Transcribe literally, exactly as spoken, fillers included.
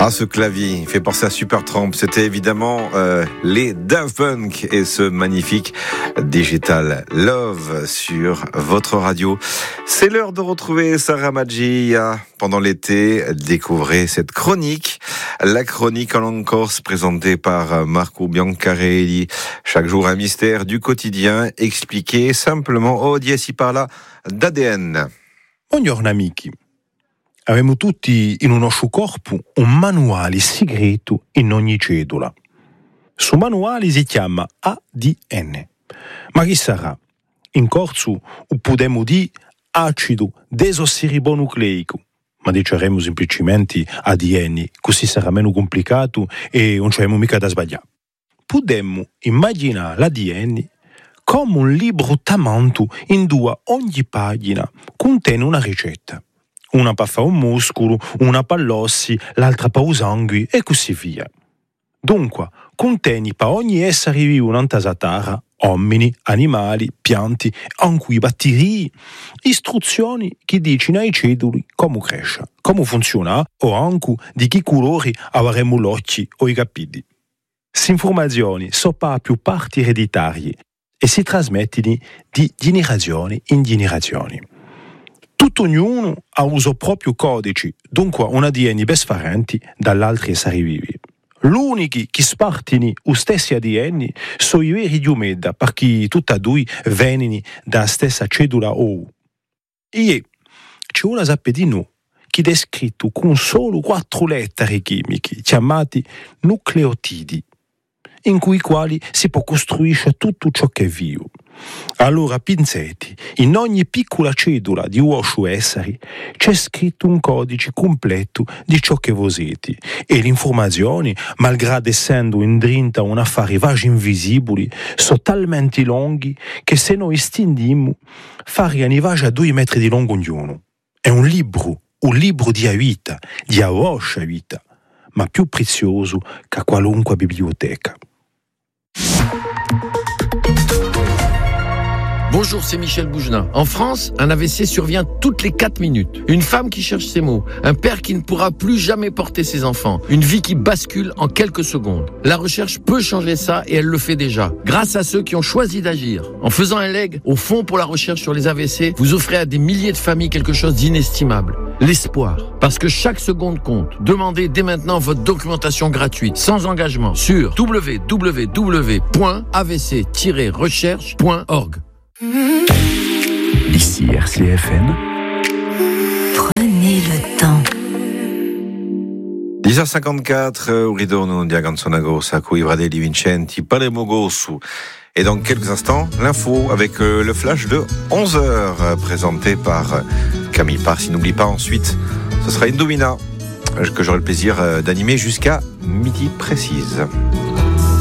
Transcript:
Ah, ce clavier, il fait penser à Supertramp. C'était évidemment euh, les Daft Punk et ce magnifique Digital Love sur votre radio. C'est l'heure de retrouver Sarah Maggia. Pendant l'été, découvrez cette chronique. La chronique en Corse présentée par Marco Biancarelli. Chaque jour, un mystère du quotidien expliqué simplement. Oh, si parla d'A D N. Buongiorno amici. Abbiamo tutti in un nostro corpo un manuale segreto in ogni cedula. Su manuale si chiama A D N. Ma chi sarà? In corso possiamo dire acido desossiribonucleico, ma diceremo semplicemente A D N, così sarà meno complicato e non c'è mica da sbagliare. Potremmo immaginare l'A D N come un libro tamanto in due ogni pagina contiene una ricetta. Una per fare un muscolo, una per l'ossi, l'altra per i sangue e così via. Dunque, contiene per ogni essere vivo in questa terra, uomini, animali, piante, anche i batteri, istruzioni che dicono ai ceduli come cresce, come funziona o anche di che colori avremo gli occhi o i capelli. Queste informazioni sono per più parti ereditarie e si trasmettono di generazione in generazione. Tutto ognuno ha il suo proprio codice, dunque un A D N differente dall'altro esseri vivi. L'unici che spartino lo stesso A D N sono i veri di umeda, perché tutti e due vengono dalla stessa cedula O. E c'è una sapere di noi che è descritto con solo quattro lettere chimiche, chiamate nucleotidi, in cui quali si può costruire tutto ciò che è vivo. Allora, pinzetti, in ogni piccola cedula di vostro essere c'è scritto un codice completo di ciò che voi siete e le informazioni, malgrado essendo in drinta un affare vagi invisibili, sono talmente lunghi che se noi stendiamo faranno vagi a due metri di lungo ognuno. È un libro, un libro di vita, di vostra vita, ma più prezioso che qualunque biblioteca. Bonjour, c'est Michel Bougenin. En France, un A V C survient toutes les quatre minutes. Une femme qui cherche ses mots, un père qui ne pourra plus jamais porter ses enfants, une vie qui bascule en quelques secondes. La recherche peut changer ça et elle le fait déjà, grâce à ceux qui ont choisi d'agir. En faisant un leg au Fonds pour la recherche sur les A V C, vous offrez à des milliers de familles quelque chose d'inestimable. L'espoir. Parce que chaque seconde compte. Demandez dès maintenant votre documentation gratuite, sans engagement, sur w w w point a v c tiret recherche point org. Ici R C F M. Prenez le temps. dix heures cinquante-quatre, au ritorno di Aganzonagosa, con i Fratelli Vincenti, Palermo Gossu. Et dans quelques instants, l'info avec euh, le flash de onze heures, euh, présenté par euh, Camille Parsi. N'oublie pas ensuite, ce sera Indomina, que j'aurai le plaisir euh, d'animer jusqu'à midi précise.